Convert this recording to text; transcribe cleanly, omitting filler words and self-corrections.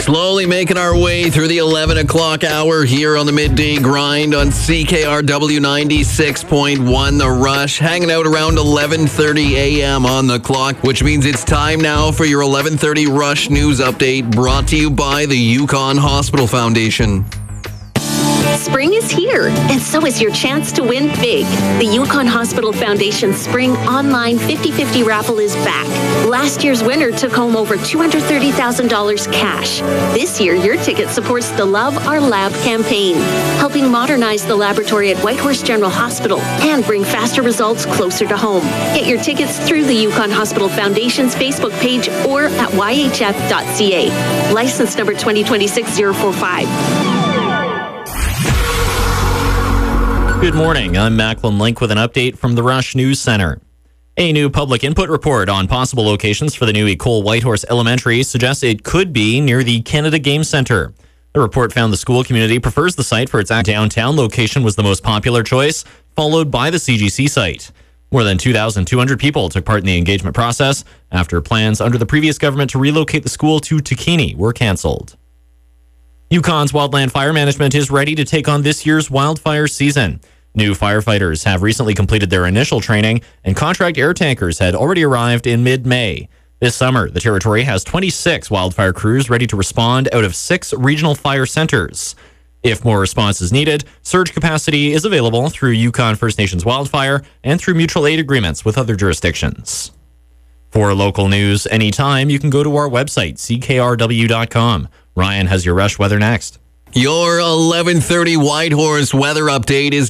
Slowly making our way through the 11 o'clock hour here on the midday grind on CKRW 96.1 The Rush. Hanging out around 11:30 a.m. on the clock, which means it's time now for your 11:30 Rush News Update, brought to you by the Yukon Hospital Foundation. Spring is here, and so is your chance to win big. The Yukon Hospital Foundation Spring Online 50/50 Raffle is back. Last year's winner took home over $230,000 cash. This year, your ticket supports the Love Our Lab campaign, helping modernize the laboratory at Whitehorse General Hospital and bring faster results closer to home. Get your tickets through the Yukon Hospital Foundation's Facebook page or at yhf.ca. License number 2026-045. Good morning, I'm Macklin Link with an update from the Rush News Center. A new public input report on possible locations for the new Ecole Whitehorse Elementary suggests it could be near the Canada Game Centre. The report found the school community prefers the site for its downtown location was the most popular choice, followed by the CGC site. More than 2,200 people took part in the engagement process after plans under the previous government to relocate the school to Takini were cancelled. Yukon's Wildland Fire Management is ready to take on this year's wildfire season. New firefighters have recently completed their initial training, and contract air tankers had already arrived in mid-May. This summer, the territory has 26 wildfire crews ready to respond out of 6 regional fire centers. If more response is needed, surge capacity is available through Yukon First Nations Wildfire and through mutual aid agreements with other jurisdictions. For local news anytime, you can go to our website, ckrw.com. Ryan has your Rush weather next. Your 11:30 Whitehorse weather update is